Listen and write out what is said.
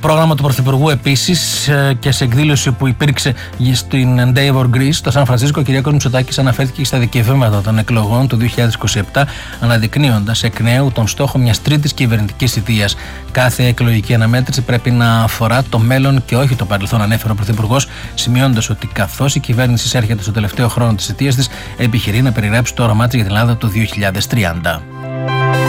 πρόγραμμα του Πρωθυπουργού επίσης και σε εκδήλωση που υπήρξε στην Endeavor Greece στο Σαν Φρανσίσκο, ο κ. Μητσοτάκης αναφέρθηκε στα δικαιώματα των εκλογών του 2027, αναδεικνύοντας εκ νέου τον στόχο μιας τρίτης κυβερνητικής θητείας. Κάθε εκλογική αναμέτρηση πρέπει να αφορά το μέλλον και όχι το παρελθόν, ανέφερε ο Πρωθυπουργός, σημειώνοντας ότι καθώς η κυβέρνηση έρχεται στο τελευταίο χρόνο της θητείας της, επιχειρεί να περιγράψει το όραμά της για την Ελλάδα του 2030.